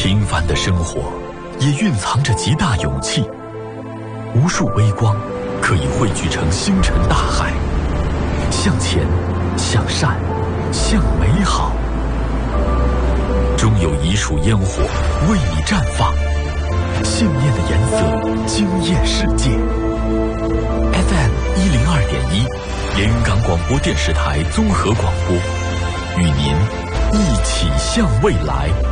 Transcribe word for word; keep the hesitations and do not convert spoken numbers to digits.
平凡的生活也蕴藏着极大勇气，无数微光可以汇聚成星辰大海。向前，向善，向美好，终有一束烟火为你绽放，信念的颜色惊艳世界。 F M 一零二点一，连云港广播电视台综合广播，与您一起向未来。